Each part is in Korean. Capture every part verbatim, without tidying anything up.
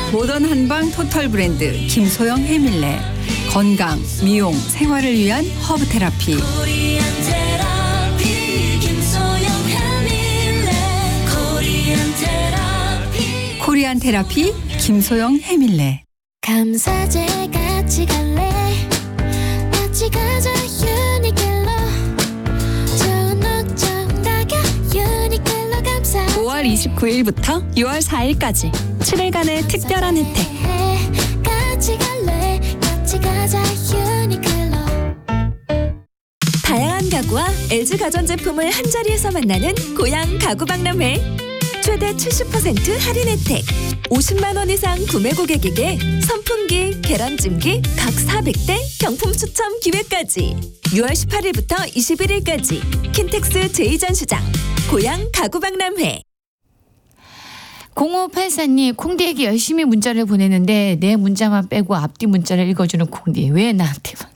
모던 한방 토탈 브랜드 김소영 해밀레. 건강, 미용, 생활을 위한 허브 테라피. 코리안 테라피 김소영 해밀레. 감사제 같이 갈래 같이 가자 유니클로 좋은 옷좀 가격 유니클로 감사 오월 이십구일부터 유월 사일까지 칠 일간의 특별한 혜택. 같이 갈래 같이 가자 유니클로. 다양한 가구와 엘지 가전제품을 한자리에서 만나는 고양 가구박람회. 최대 칠십 퍼센트 할인 혜택. 오십만 원 이상 구매 고객에게 선풍기, 계란찜기 각 사백 대 경품 추첨 기회까지. 유월 십팔일부터 이십일일까지 킨텍스 제이 전시장 고양 가구박람회. 공오팔사님, 콩디에게 열심히 문자를 보내는데 내 문자만 빼고 앞뒤 문자를 읽어주는 콩디. 왜 나한테만.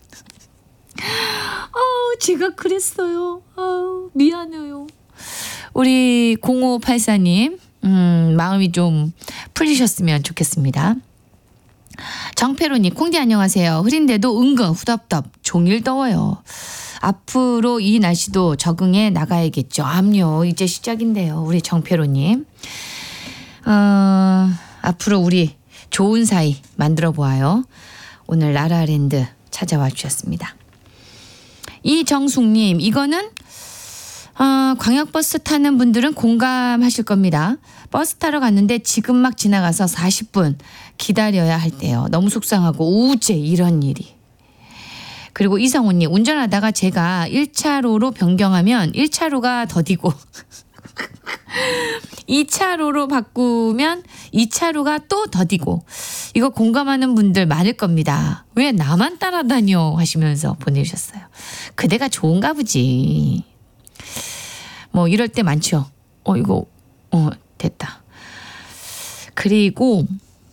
아우, 제가 그랬어요. 아우, 미안해요. 우리 공오팔사님, 음, 마음이 좀 풀리셨으면 좋겠습니다. 정페로님, 콩디 안녕하세요. 흐린데도 은근 후덥덥 종일 더워요. 앞으로 이 날씨도 적응해 나가야겠죠. 암요, 이제 시작인데요. 우리 정페로님. 어, 앞으로 우리 좋은 사이 만들어 보아요. 오늘 라라랜드 찾아와 주셨습니다. 이정숙님, 이거는 어, 광역버스 타는 분들은 공감하실 겁니다. 버스 타러 갔는데 지금 막 지나가서 사십 분 기다려야 할 때요. 너무 속상하고 우째 이런 일이. 그리고 이성훈님, 운전하다가 제가 일 차로로 변경하면 일 차로가 더디고 이 차로로 바꾸면 이 차로가 또 더디고. 이거 공감하는 분들 많을 겁니다. 왜 나만 따라다녀 하시면서 보내주셨어요. 그대가 좋은가 보지. 뭐 이럴 때 많죠. 어 이거 어 됐다. 그리고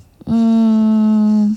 음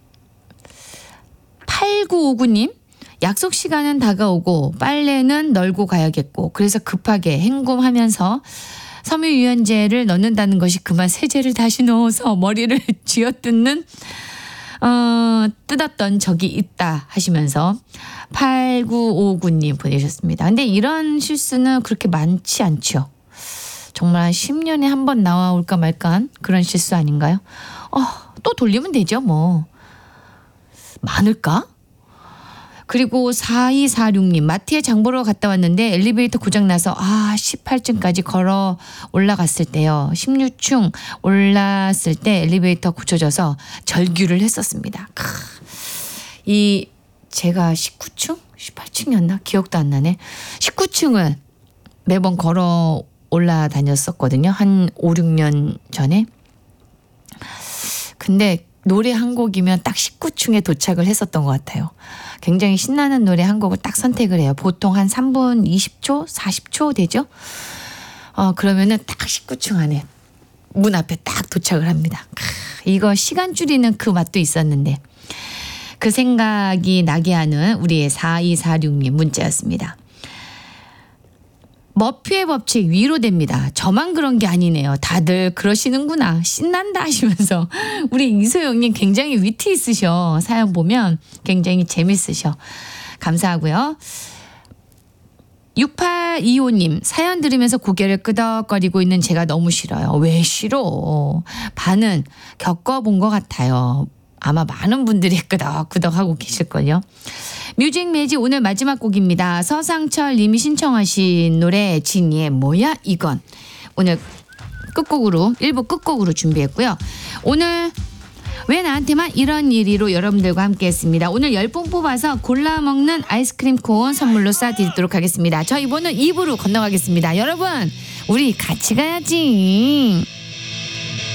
팔구오구님, 약속 시간은 다가오고 빨래는 널고 가야겠고 그래서 급하게 헹굼하면서 섬유유연제를 넣는다는 것이 그만 세제를 다시 넣어서 머리를 쥐어뜯는 어, 뜯었던 적이 있다 하시면서 팔구오구님 보내셨습니다. 근데 이런 실수는 그렇게 많지 않죠. 정말 한 십 년에 한 번 나와올까 말까 그런 실수 아닌가요? 어, 또 돌리면 되죠 뭐. 많을까? 그리고 사이사육님, 마트에 장 보러 갔다 왔는데 엘리베이터 고장나서 아 십팔 층까지 걸어 올라갔을 때요. 십육 층 올랐을 때 엘리베이터 고쳐져서 절규를 했었습니다. 크, 이 제가 십구 층? 십팔 층이었나? 기억도 안 나네. 십구 층을 매번 걸어 올라다녔었거든요. 한 오, 육 년 전에. 근데 노래 한 곡이면 딱 십구 층에 도착을 했었던 것 같아요. 굉장히 신나는 노래 한 곡을 딱 선택을 해요. 보통 한 삼 분 이십 초, 사십 초 되죠? 어, 그러면은 딱 십구 층 안에 문 앞에 딱 도착을 합니다. 크, 이거 시간 줄이는 그 맛도 있었는데 그 생각이 나게 하는 우리의 사이사육님 문자였습니다. 머피의 법칙 위로됩니다. 저만 그런 게 아니네요. 다들 그러시는구나. 신난다 하시면서 우리 이소영님 굉장히 위트 있으셔. 사연 보면 굉장히 재밌으셔. 감사하고요. 육팔이오님, 사연 들으면서 고개를 끄덕거리고 있는 제가 너무 싫어요. 왜 싫어? 반은 겪어본 것 같아요. 아마 많은 분들이 끄덕끄덕하고 계실걸요. 뮤직 매지 오늘 마지막 곡입니다. 서상철 님이 신청하신 노래 진이의 뭐야 이건. 오늘 끝곡으로 일 부 끝곡으로 준비했고요. 오늘 왜 나한테만 이런 일이로 여러분들과 함께했습니다. 오늘 열 분 뽑아서 골라 먹는 아이스크림 콘 선물로 쏴드리도록 하겠습니다. 저희 이번은 이 부로 건너가겠습니다. 여러분 우리 같이 가야지.